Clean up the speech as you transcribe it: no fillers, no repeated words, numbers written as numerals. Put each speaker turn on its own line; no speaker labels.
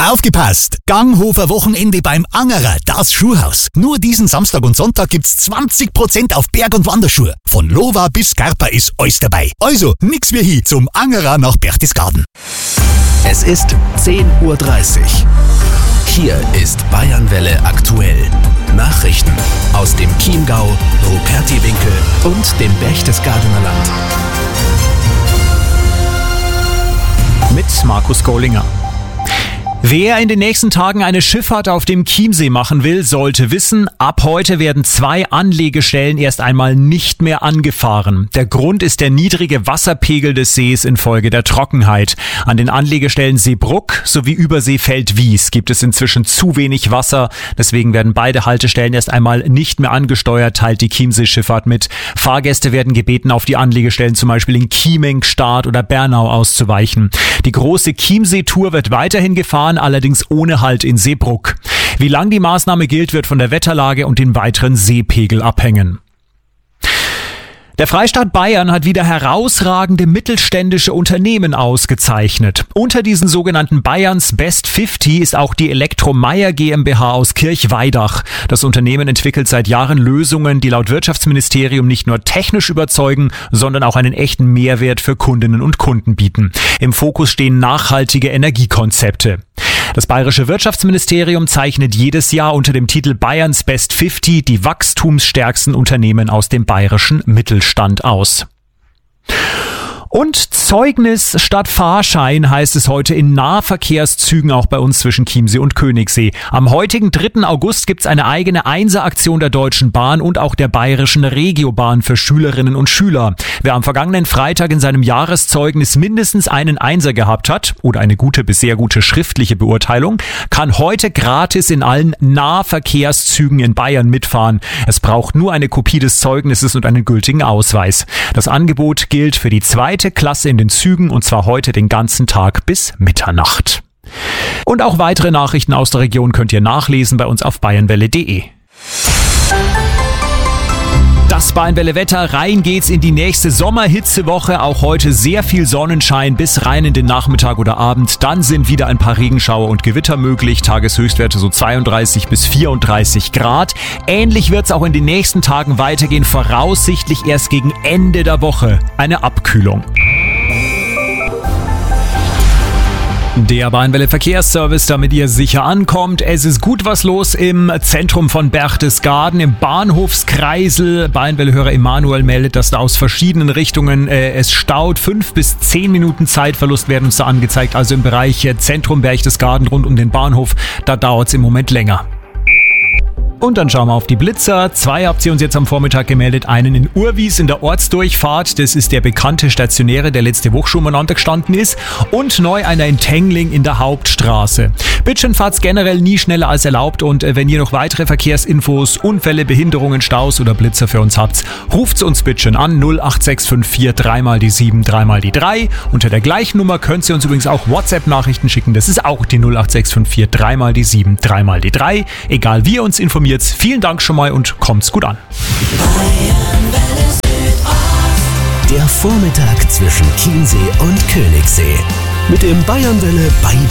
Aufgepasst! Ganghofer Wochenende beim Angerer, das Schuhhaus. Nur diesen Samstag und Sonntag gibt's 20% auf Berg- und Wanderschuhe. Von Lova bis Scarpa ist alles dabei. Also, nix wie hin zum Angerer nach Berchtesgaden.
Es ist 10:30 Uhr. Hier ist Bayernwelle aktuell. Nachrichten aus dem Chiemgau, Rupertiwinkel und dem Berchtesgadener Land.
Mit Markus Gollinger. Wer in den nächsten Tagen eine Schifffahrt auf dem Chiemsee machen will, sollte wissen, ab heute werden 2 Anlegestellen erst einmal nicht mehr angefahren. Der Grund ist der niedrige Wasserpegel des Sees infolge der Trockenheit. An den Anlegestellen Seebruck sowie Überseefeld-Wies gibt es inzwischen zu wenig Wasser. Deswegen werden beide Haltestellen erst einmal nicht mehr angesteuert, teilt die Chiemsee-Schifffahrt mit. Fahrgäste werden gebeten, auf die Anlegestellen zum Beispiel in Chieming, Stad oder Bernau auszuweichen. Die große Chiemsee-Tour wird weiterhin gefahren, allerdings ohne Halt in Seebruck. Wie lang die Maßnahme gilt, wird von der Wetterlage und dem weiteren Seepegel abhängen. Der Freistaat Bayern hat wieder herausragende mittelständische Unternehmen ausgezeichnet. Unter diesen sogenannten Bayerns Best 50 ist auch die Elektromeyer GmbH aus Kirchweidach. Das Unternehmen entwickelt seit Jahren Lösungen, die laut Wirtschaftsministerium nicht nur technisch überzeugen, sondern auch einen echten Mehrwert für Kundinnen und Kunden bieten. Im Fokus stehen nachhaltige Energiekonzepte. Das bayerische Wirtschaftsministerium zeichnet jedes Jahr unter dem Titel Bayerns Best 50 die wachstumsstärksten Unternehmen aus dem bayerischen Mittelstand aus. Und Zeugnis statt Fahrschein heißt es heute in Nahverkehrszügen auch bei uns zwischen Chiemsee und Königssee. Am heutigen 3. August gibt's eine eigene Einser-Aktion der Deutschen Bahn und auch der bayerischen Regiobahn für Schülerinnen und Schüler. Wer am vergangenen Freitag in seinem Jahreszeugnis mindestens einen Einser gehabt hat oder eine gute bis sehr gute schriftliche Beurteilung, kann heute gratis in allen Nahverkehrszügen in Bayern mitfahren. Es braucht nur eine Kopie des Zeugnisses und einen gültigen Ausweis. Das Angebot gilt für die 2. Klasse in den Zügen und zwar heute den ganzen Tag bis Mitternacht. Und auch weitere Nachrichten aus der Region könnt ihr nachlesen bei uns auf bayernwelle.de. Das Bayernwelle-Wetter, rein geht's in die nächste Sommerhitzewoche. Auch heute sehr viel Sonnenschein bis rein in den Nachmittag oder Abend. Dann sind wieder ein paar Regenschauer und Gewitter möglich. Tageshöchstwerte so 32 bis 34 Grad. Ähnlich wird's auch in den nächsten Tagen weitergehen. Voraussichtlich erst gegen Ende der Woche eine Abkühlung. Der Bayernwelle Verkehrsservice, damit ihr sicher ankommt. Es ist gut was los im Zentrum von Berchtesgaden, im Bahnhofskreisel. Bayernwelle-Hörer Emanuel meldet, dass da aus verschiedenen Richtungen es staut. 5 bis 10 Minuten Zeitverlust werden uns da angezeigt. Also im Bereich Zentrum Berchtesgaden rund um den Bahnhof, da dauert es im Moment länger. Und dann schauen wir auf die Blitzer. 2 habt ihr uns jetzt am Vormittag gemeldet. Einen in Urwies in der Ortsdurchfahrt. Das ist der bekannte Stationäre, der letzte Woche schon umeinander gestanden ist. Und neu einer in Tengling in der Hauptstraße. Bitteschön, fahrt's generell nie schneller als erlaubt. Und wenn ihr noch weitere Verkehrsinfos, Unfälle, Behinderungen, Staus oder Blitzer für uns habt, ruft's uns bitteschön an 08654 3 mal die 7 3 mal die 3. Unter der gleichen Nummer könnt ihr uns übrigens auch WhatsApp-Nachrichten schicken. Das ist auch die 08654 3 mal die 7 3 mal die 3. Egal wie ihr uns informiert. Vielen Dank schon mal und kommt's gut an.
Der Vormittag zwischen Chiemsee und Königssee. Mit dem Bayernwelle Bye